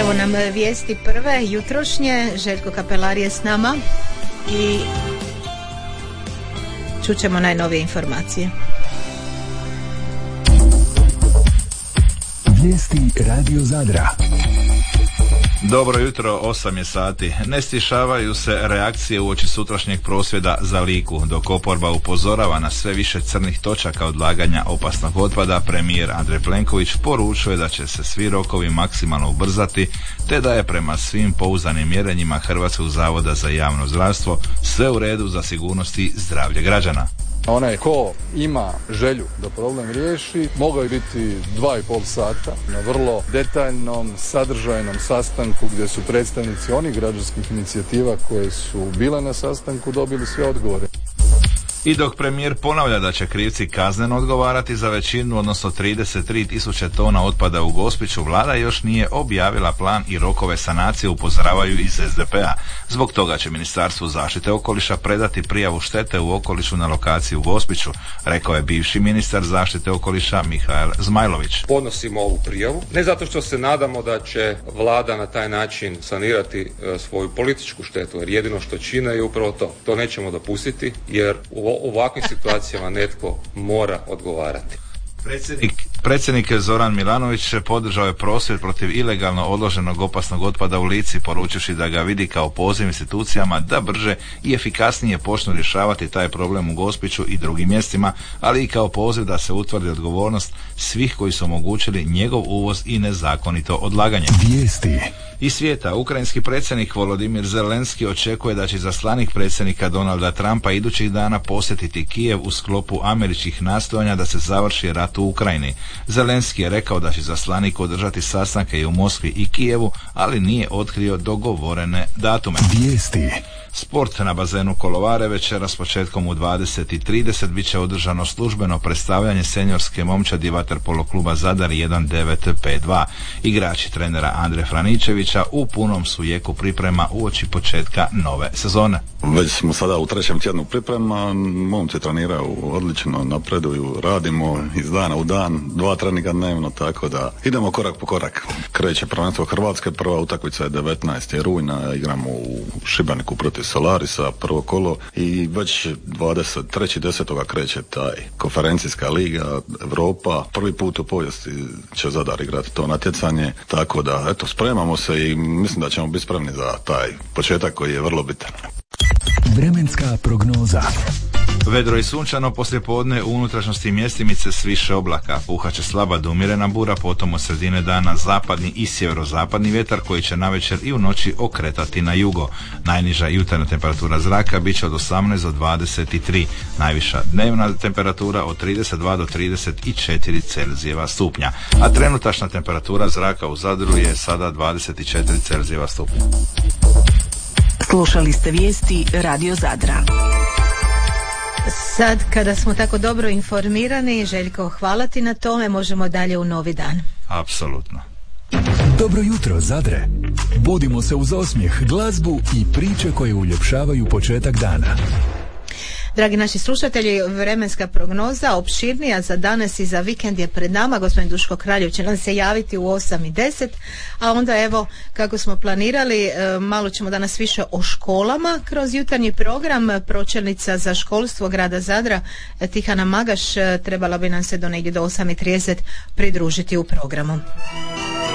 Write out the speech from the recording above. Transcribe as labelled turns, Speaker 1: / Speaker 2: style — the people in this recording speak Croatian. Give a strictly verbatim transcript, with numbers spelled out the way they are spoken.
Speaker 1: Evo nam vijesti prve, jutrošnje. Željko Kapelar je s nama i čućemo najnovije informacije.
Speaker 2: Vijesti Radio Zadra.
Speaker 3: Dobro jutro, osam je sati. Ne stišavaju se reakcije uoči sutrašnjeg prosvjeda za Liku. Dok oporba upozorava na sve više crnih točaka odlaganja opasnog otpada, premijer Andrej Plenković poručuje da će se svi rokovi maksimalno ubrzati, te da je prema svim pouzdanim mjerenjima Hrvatskog zavoda za javno zdravstvo sve u redu za sigurnost i zdravlje građana.
Speaker 4: Onaj ko ima želju da problem riješi, mogao je biti dva i pol sata na vrlo detaljnom, sadržajnom sastanku gdje su predstavnici onih građanskih inicijativa koje su bile na sastanku dobili sve odgovore.
Speaker 3: I dok premijer ponavlja da će krivci kazneno odgovarati za većinu, odnosno trideset tri tisuće tona otpada u Gospiću, vlada još nije objavila plan i rokove sanacije, upozoravaju iz es de pe a. Zbog toga će Ministarstvu zaštite okoliša predati prijavu štete u okolišu na lokaciji u Gospiću, rekao je bivši ministar zaštite okoliša Mihael Zmajlović.
Speaker 5: Podnosimo ovu prijavu, ne zato što se nadamo da će vlada na taj način sanirati e, svoju političku štetu, jer jedino što čine je upravo to. To nećemo dopustiti, jer u u ovakvim situacijama netko mora odgovarati.
Speaker 3: Predsjednik, predsjednik Zoran Milanović podržao je prosvjed protiv ilegalno odloženog opasnog otpada u Lici, poručivši da ga vidi kao poziv institucijama da brže i efikasnije počnu rješavati taj problem u Gospiću i drugim mjestima, ali i kao poziv da se utvrdi odgovornost svih koji su omogućili njegov uvoz i nezakonito odlaganje.
Speaker 2: Vijesti
Speaker 3: iz svijeta. Ukrajinski predsjednik Volodimir Zelenski očekuje da će izaslanik predsjednika Donalda Trumpa idućih dana posjetiti Kijev u sklopu američkih nastojanja da se završi rat u Ukrajini. Zelenski je rekao da će izaslanik održati sastanke i u Moskvi i Kijevu, ali nije otkrio dogovorene datume.
Speaker 2: Vijesti.
Speaker 3: Sport. Na bazenu Kolovare večeras početkom u dvadeset i trideset bit će održano službeno predstavljanje seniorske momčadi vaterpolo kluba Zadar jedan devet pet dva. Igrači trenera Andre Franičevića u punom su jeku priprema uoči početka nove sezone.
Speaker 6: Već smo sada u trećem tjednu priprema, momci treniraju odlično, napreduju, radimo iz dana u dan, dva treninga dnevno, tako da idemo korak po korak. Kreće prvenstvo Hrvatske, prva utakmica je devetnaestog rujna, igramo u Šibeniku protiv Solarisa, prvo kolo, i već dvadeset trećeg desetog kreće taj konferencijska liga Europa, prvi put u povijesti će Zadar igrati to natjecanje, tako da eto, spremamo se i mislim da ćemo biti spremni za taj početak koji je vrlo bitan.
Speaker 2: Vremenska prognoza.
Speaker 3: Vedro i sunčano poslijepodne, u unutrašnjosti mjestimice s više oblaka. Puhaće slaba do umjerena bura, potom od sredine dana zapadni i sjeverozapadni vjetar koji će navečer i u noći okretati na jugo. Najniža jutarnja temperatura zraka bit će od osamnaest do dvadeset tri, najviša dnevna temperatura od trideset dva do trideset četiri Celzijeva stupnja, a trenutačna temperatura zraka u Zadru je sada dvadeset četiri Celzijeva stupnja.
Speaker 7: Slušali ste vijesti Radio Zadra.
Speaker 1: Sad kada smo tako dobro informirani, Željko, hvala ti na tome, možemo dalje u novi dan.
Speaker 3: Apsolutno.
Speaker 2: Dobro jutro, Zadre. Budimo se uz osmijeh, glazbu i priče koje uljepšavaju početak dana.
Speaker 1: Dragi naši slušatelji, vremenska prognoza opširnija za danas i za vikend je pred nama. Gospodin Duško Kraljev će nam se javiti u osam i deset, a onda evo kako smo planirali, malo ćemo danas više o školama kroz jutarnji program. Pročelnica za školstvo grada Zadra Tihana Magaš trebala bi nam se do negdje do osam i trideset pridružiti u programu.